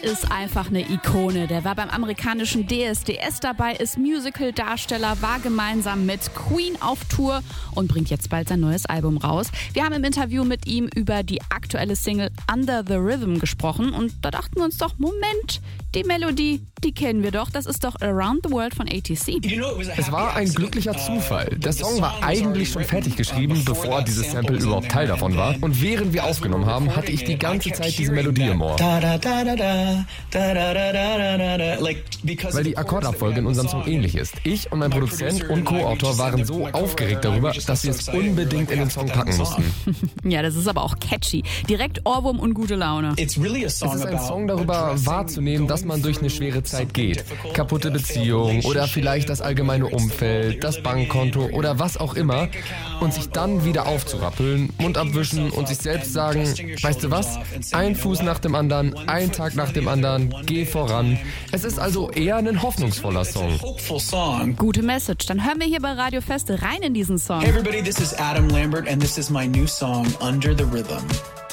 ist einfach eine Ikone. Der war beim amerikanischen DSDS dabei, ist Musical-Darsteller, war gemeinsam mit Queen auf Tour und bringt jetzt bald sein neues Album raus. Wir haben im Interview mit ihm über die aktuelle Single Under the Rhythm gesprochen und da dachten wir uns doch, Moment, die Melodie, die kennen wir doch. Das ist doch Around the World von ATC. Es war ein glücklicher Zufall. Der Song war eigentlich schon fertig geschrieben, bevor dieses Sample überhaupt Teil davon war. Und während wir aufgenommen haben, hatte ich die ganze Zeit diese Melodie im Ohr. Weil die Akkordabfolge in unserem Song ähnlich ist. Ich und mein Produzent und Co-Autor waren so aufgeregt darüber, dass wir es unbedingt in den Song packen mussten. Ja, das ist aber auch catchy. Direkt Ohrwurm und gute Laune. Es ist ein Song darüber wahrzunehmen, dass man durch eine schwere Zeit geht. Kaputte Beziehung oder vielleicht das allgemeine Umfeld, das Bankkonto oder was auch immer. Und sich dann wieder aufzurappeln, Mund abwischen und sich selbst sagen, weißt du was? Ein Fuß nach dem anderen, ein Tag nach dem anderen, geh voran. Es ist also eher ein hoffnungsvoller Song. Gute Message. Dann hören wir hier bei Radio Feste rein in diesen Song. Hey everybody, this is Adam Lambert and this is my new song, Under the Rhythm.